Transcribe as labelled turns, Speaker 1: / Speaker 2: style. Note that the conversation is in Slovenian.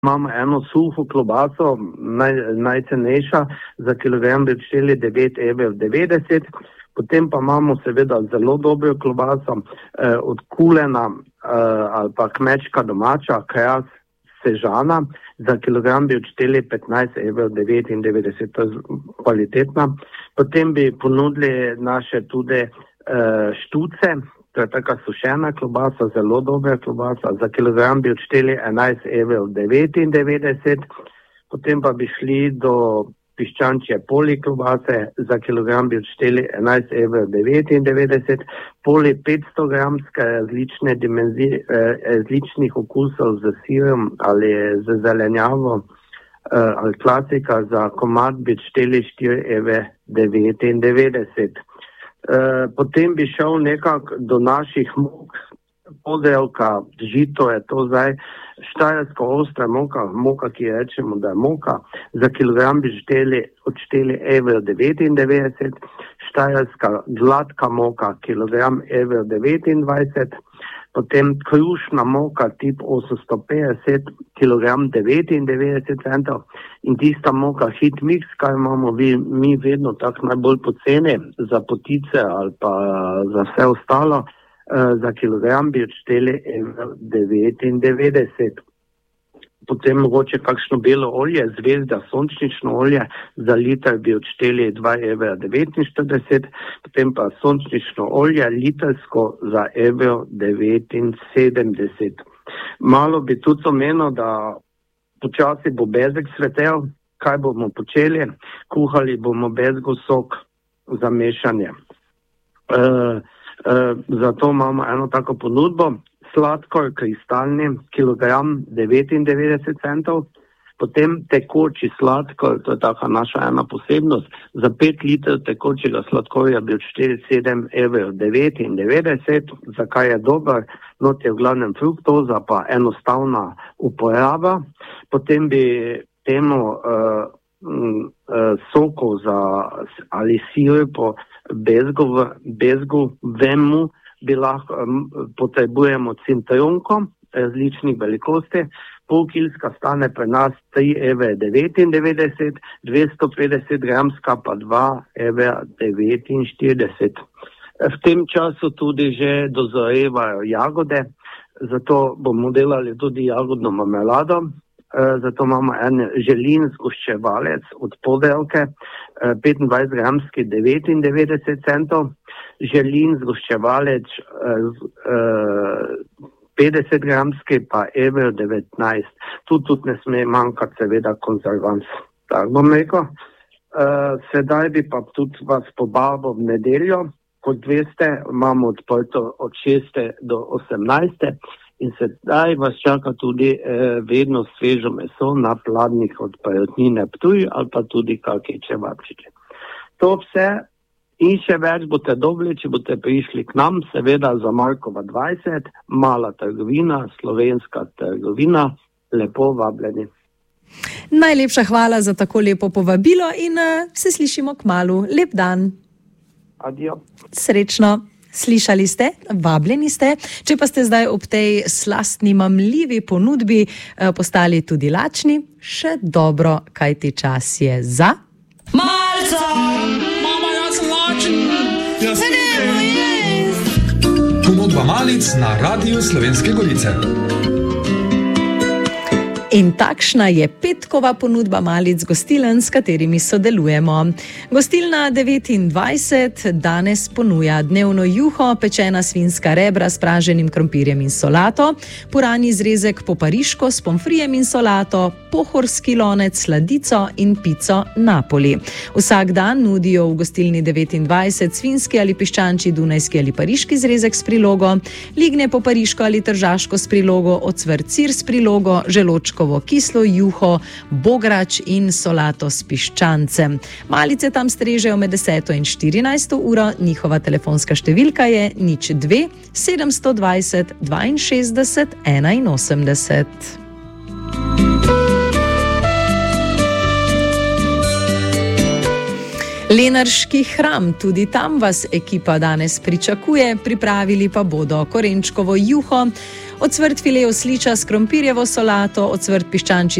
Speaker 1: Imamo eno suho klobaso, najcenejša, za kilogram bi odšteli 9,90 €. Potem pa imamo seveda zelo dobro klobaso, odkulena ali pa kmečka domača, kras sežana, za kilogram bi odšteli 15,99 €, to je kvalitetna. Potem bi ponudili naše tudi štuce, to je taka sušena klobasa, zelo dobra klobasa, za kilogram bi odšteli 11,99 €. Potem pa bi šli do piščančje poli klobase, za kilogram bi odšteli 11,99 €. Poli 500 gramske različne dimenzije, različnih okusov z sirom ali z zelenjavo ali klasika, za komad bi odšteli 4,99 €. Potem bi šel nekako do naših mok, podelka, žito je to zdaj, štajerska ostra moka, ki rečemo, da je moka, za kilogram bi odšteli 1,99 €, štajerska gladka moka, kilogram 1,29 €, potem krušna moka tip 850, kilogram 99 centov in tista moka hit mix, kaj imamo mi vedno tako najbolj poceni za potice ali pa za vse ostalo, za kilogram bi odšteli 1,99 €. Potem mogoče kakšno belo olje, zvezda, sončnično olje, za liter bi odšteli 2,49 €, potem pa sončnično olje, litersko, za 1,79 €. Malo bi tudi omenil, da počasi bo bezeg cvetel. Kaj bomo počeli? Kuhali bomo bezgov sok za mešanje. Zato imamo eno tako ponudbo. Sladkor kristalni, kilogram 99 centov, potem tekoči sladkor, to je taka naša ena posebnost, za 5 litrov tekočega sladkorja bi odšteli 7,99 €. Zakaj je dober? Not je v glavnem fruktoza, pa enostavna uporaba. Potem bi temu soko ali sirupu bezgovemu bi lahko potrebujemo citronko različnih velikosti. Polkilska stane pri nas 3,99 €, 250 gramska pa 2,49 €. V tem času tudi že dozorevajo jagode, zato bomo delali tudi jagodno marmelado. Zato imamo en želin zgoščevalec od podelke, 25 gramski 99 centov, želin zgoščevalec 50 gramski pa 1,19 €. Tu tudi ne sme manjkati seveda konzervans. Tako bom rekel. Sedaj bi pa tudi vas pobabil v nedeljo. Kot veste, imamo odprto od 6. do 18. In sedaj vas čaka tudi vedno svežo meso na pladnih od Perutnine Ptuj ali pa tudi kakšne čevapčiče. To vse in še več boste dobili, če boste prišli k nam, seveda za Markova 20, mala trgovina, slovenska trgovina. Lepo vabljeni.
Speaker 2: Najlepša hvala za tako lepo povabilo in se slišimo kmalu. Lep dan.
Speaker 1: Adijo.
Speaker 2: Srečno. Slišali ste, vabljeni ste. Če pa ste zdaj ob tej slastni, mamljivi ponudbi postali tudi lačni, še dobro, kajti čas je za...
Speaker 3: Malca! Mama, jaz sem lačen! Jaz sem jest!
Speaker 4: Ponudba malic na Radiu Slovenske Gorice.
Speaker 2: In takšna je petkova ponudba malic gostiln, s katerimi sodelujemo. Gostilna 29 danes ponuja dnevno juho, pečena svinjska rebra s praženim krompirjem in solato, purani zrezek po pariško s pomfrijem in solato, pohorski lonec, sladico in pico Napoli. Vsak dan nudijo v gostilni 29 svinjski ali piščančji dunajski ali pariški zrezek s prilogo, lignje po pariško ali tržaško s prilogo, ocvrt sir s prilogo, želočko kislo juho, bograč in solato s piščancem. Malice tam strežejo med 10. in 14. uro, njihova telefonska številka je 02 720 62 81. Lenarški hram, tudi tam vas ekipa danes pričakuje, pripravili pa bodo korenčkovo juho, ocvrt file osliča s krompirjevo solato, ocvrt piščančji